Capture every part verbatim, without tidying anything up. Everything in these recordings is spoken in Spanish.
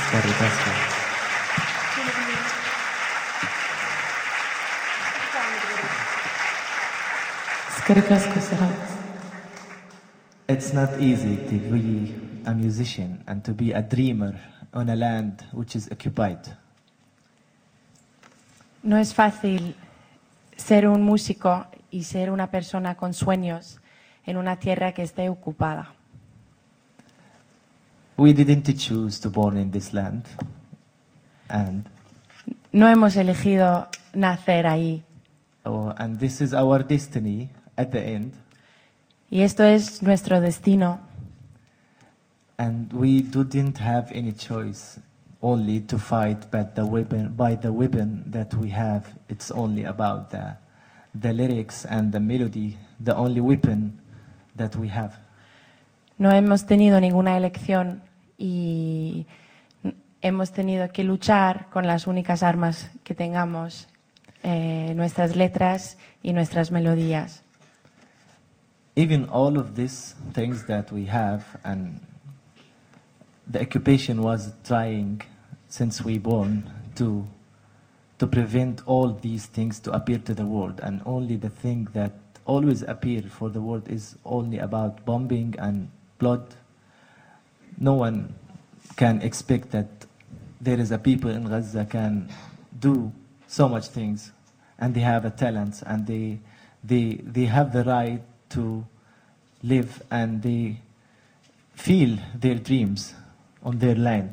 Scaritasco. Scaritasco, Serhat. It's not easy to be a musician and to be a dreamer on a land which is occupied. No es fácil ser un músico y ser una persona con sueños en una tierra que esté ocupada. We didn't choose to born in this land, and No hemos elegido nacer ahí. oh, and this is our destiny at the end. Y esto es nuestro destino. And we didn't have any choice only to fight but the weapon by the weapon that we have. It's only about the the lyrics and the melody, the only weapon that we have. No hemos tenido ninguna elección y hemos tenido que luchar con las únicas armas que tengamos, eh, nuestras letras y nuestras melodías. Even all of these things that we have, and the occupation was trying since we born to to prevent all these things to appear to the world, and only the thing that always appear for the world is only about bombing and blood. No one can expect that there is a people in Gaza can do so much things, and they have a talent, and they they they have the right to live, and they feel their dreams on their land.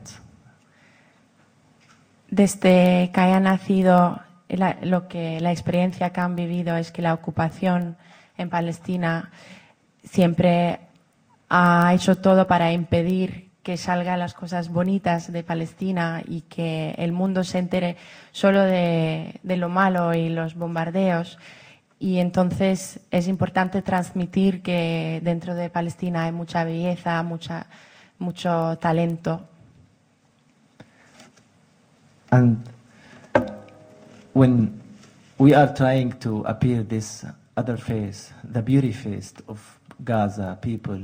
Desde que haya nacido, la, lo que la experiencia que han vivido es que la ocupación en Palestina siempre ha hecho todo para impedir que salgan las cosas bonitas de Palestina y que el mundo se entere solo de, de lo malo y los bombardeos. Y entonces es importante transmitir que dentro de Palestina hay mucha belleza, mucha, mucho talento. And when we are trying to appear this other face, the beauty face of Gaza people,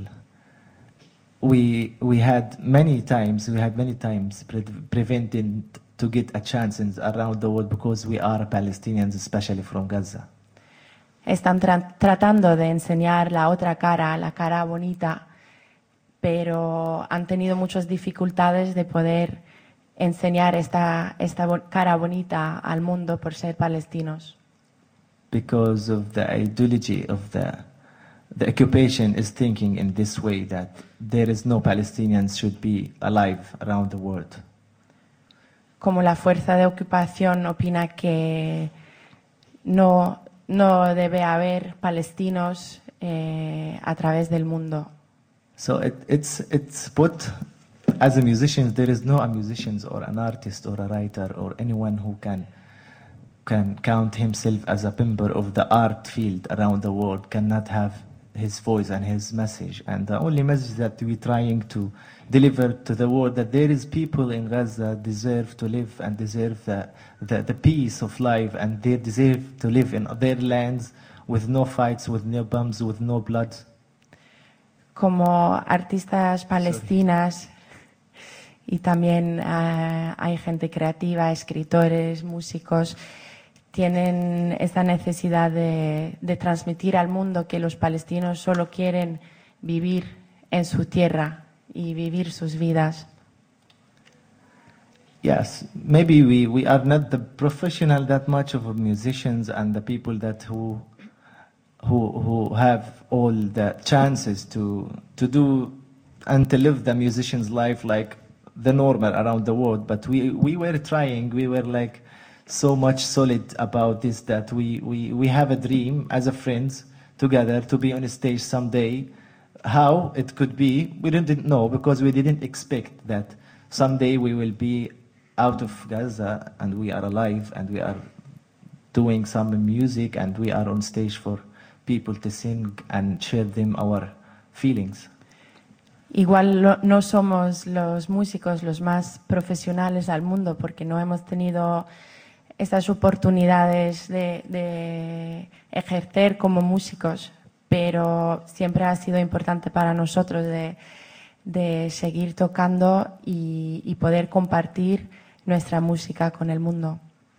we we had many times, we had many times pre prevented to get a chance in, around the world because we are Palestinians, especially from Gaza. Están tra tratando de enseñar la otra cara, la cara bonita, pero han tenido muchas dificultades de poder enseñar esta, esta bo cara bonita al mundo por ser palestinos. Because of the ideology of the, the occupation is thinking in this way that there is no Palestinians should be alive around the world. Como la fuerza de ocupación opina que no no debe haber palestinos eh, a través del mundo. So it, it's it's put as a musician, there is no a musician or an artist or a writer or anyone who can can count himself as a member of the art field around the world cannot have his voice and his message. And the only message that we're trying to deliver to the world, that there is people in Gaza deserve to live and deserve the, the, the peace of life, and they deserve to live in their lands with no fights, with no bombs, with no blood. Como artistas palestinas y también uh, hay gente creativa, escritores, músicos, tienen esta necesidad de, de transmitir al mundo que los palestinos solo quieren vivir en su tierra y vivir sus vidas. Yes, maybe we, we are not the professional that much of musicians and the people that who who who have all the chances to to do and to live the musician's life like the normal around the world, but we we were trying, we were like so much solid about this that we we we have a dream as a friends together to be on a stage someday. How it could be, we didn't know, because we didn't expect that someday we will be out of Gaza and we are alive and we are doing some music and we are on stage for people to sing and share them our feelings. Igual lo, no somos los músicos los más profesionales al mundo porque no hemos tenido estas oportunidades de, de ejercer como músicos, pero siempre ha sido importante para nosotros de de seguir tocando y, y poder compartir nuestra música con el mundo.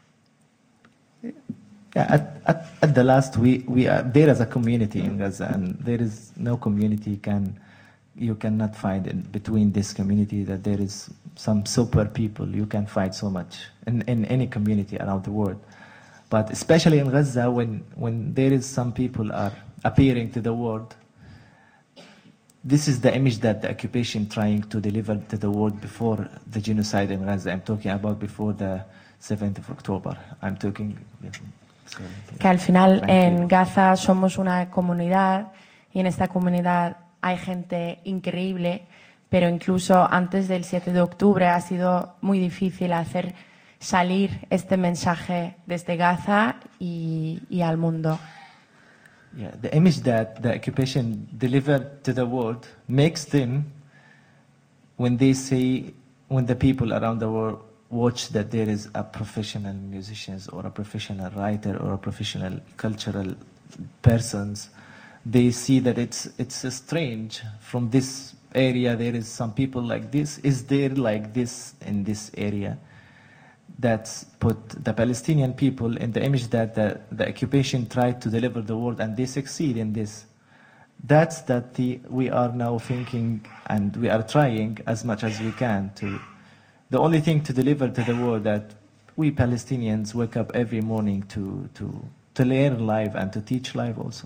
Yeah, at, at, at the last, we, we are there as a community in Gaza, and there is no community can you cannot find in between this community that there is some super people. You can find so much in, in any community around the world, but especially in Gaza, when when there is some people are appearing to the world. This is the image that the occupation trying to deliver to the world before the genocide in Gaza. I'm talking about before the seventh of October. I'm talking. Sorry. Que al final Thank you. en Gaza somos una comunidad y en esta comunidad hay gente increíble, pero incluso antes del siete de octubre ha sido muy difícil hacer salir este mensaje desde Gaza y, y al mundo. Yeah, the image that the occupation delivered to the world makes them, when they say, when the people around the world watch that there is a professional musicians or a professional writer or a professional cultural persons, they see that it's it's strange. From this area, there is some people like this. Is there like this in this area? That's put the Palestinian people in the image that the, the occupation tried to deliver the world, and they succeed in this. That's that the, we are now thinking, and we are trying as much as we can to. The only thing to deliver to the world that we Palestinians wake up every morning to to to learn life and to teach life also.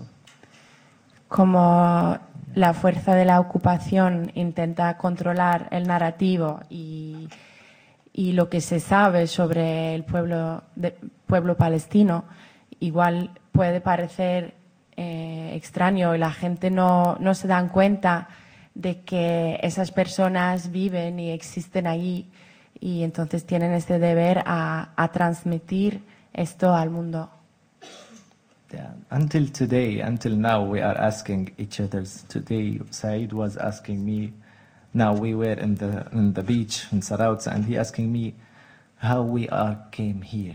Como la fuerza de la ocupación intenta controlar el narrativo y y lo que se sabe sobre el pueblo, de, pueblo palestino, igual puede parecer eh, extraño y la gente no, no se dan cuenta de que esas personas viven y existen allí y entonces tienen este deber a, a transmitir esto al mundo. Yeah. Until today, until now, we are asking each other. Today, Said was asking me. Now we were in the in the beach in Sarouts, and he asking me how we are came here.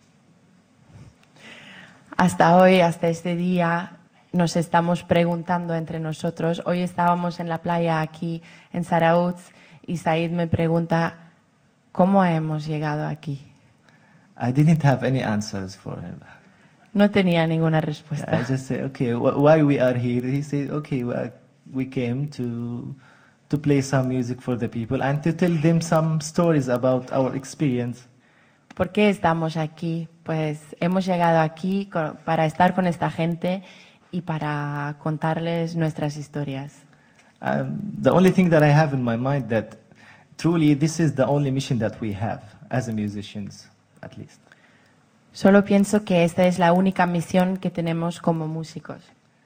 Hasta hoy, hasta este día, nos estamos preguntando entre nosotros. Hoy estábamos en la playa aquí en Sarouts y Said me pregunta cómo hemos llegado aquí. I didn't have any answers for him. No tenía ninguna respuesta. I just said, okay, wh why we are here? He said, okay, well, we came to. to play some music for the people and to tell them some stories about our experience. ¿Por qué estamos aquí? Pues hemos llegado aquí con, para estar con esta gente y para contarles nuestras historias. Um, the only thing that I have in my mind that truly this is the only mission that we have as a musicians, at least. Solo pienso que esta es la única misión que tenemos como músicos.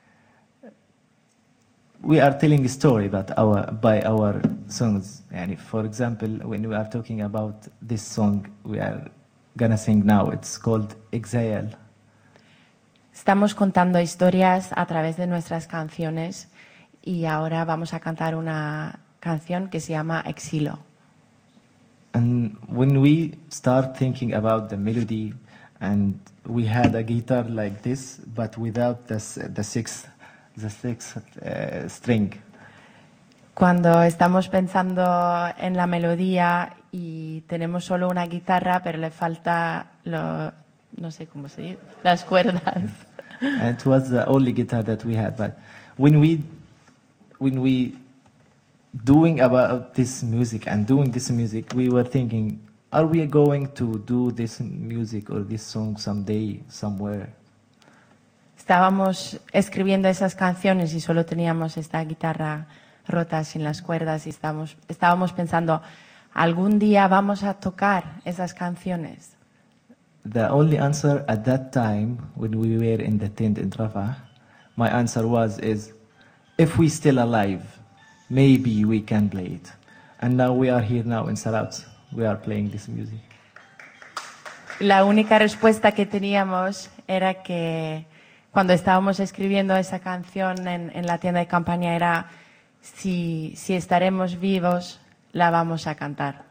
We are telling a story about our, by our songs. And for example, when we are talking about this song we are gonna sing now, it's called Exile. Estamos contando historias a través de nuestras canciones y ahora vamos a cantar una canción que se llama Exilo. And when we start thinking about the melody, and we had a guitar like this, but without the, the sixth the sixth uh, string. Cuando estamos pensando en la melodía y tenemos solo una guitarra, pero le falta lo, no sé cómo se dice, las cuerdas. And it was the only guitar that we had. But when we when we doing about this music and doing this music, we were thinking, are we going to do this music or this song someday somewhere? Estábamos escribiendo esas canciones y solo teníamos esta guitarra rota sin las cuerdas y estábamos, estábamos pensando, ¿algún día vamos a tocar esas canciones? The only answer at that time, when we were in the tent in Rafah, my answer was, is, if we still alive, maybe we can play it. And now we are here now in Sarouts, we are playing this music. La única respuesta que teníamos era que cuando estábamos escribiendo esa canción en, en la tienda de campaña era, si, si estaremos vivos, la vamos a cantar.